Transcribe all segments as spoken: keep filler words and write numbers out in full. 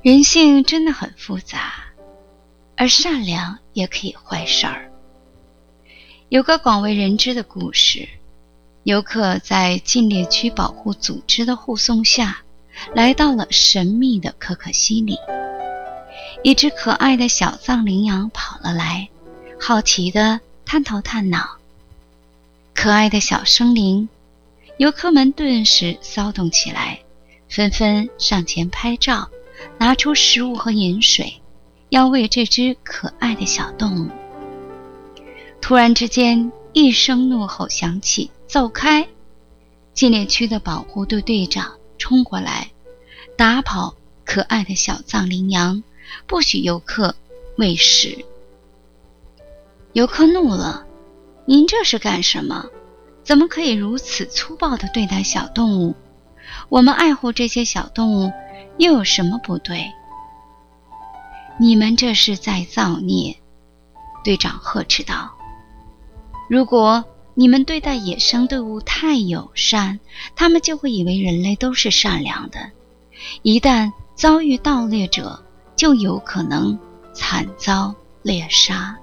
人性真的很复杂，而善良也可以坏事儿。有个广为人知的故事，游客在禁猎区保护组织的护送下，来到了神秘的可可西里。一只可爱的小藏羚羊跑了来，好奇地探头探脑。可爱的小生灵，游客们顿时骚动起来，纷纷上前拍照，拿出食物和饮水，要喂这只可爱的小动物。突然之间，一声怒吼响起，走开！禁猎区的保护队队长冲过来，打跑可爱的小藏羚羊，不许游客喂食。游客怒了，您这是干什么？怎么可以如此粗暴地对待小动物？我们爱护这些小动物又有什么不对？你们这是在造孽！队长呵斥道。如果你们对待野生动物太友善，他们就会以为人类都是善良的，一旦遭遇盗猎者，就有可能惨遭猎杀。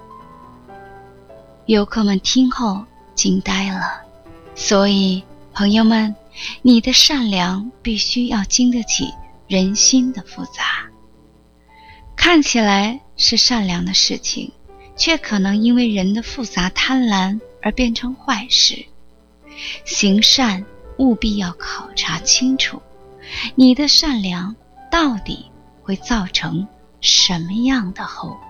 游客们听后惊呆了，所以朋友们，你的善良必须要经得起人心的复杂。看起来是善良的事情，却可能因为人的复杂贪婪而变成坏事。行善务必要考察清楚，你的善良到底会造成什么样的后果。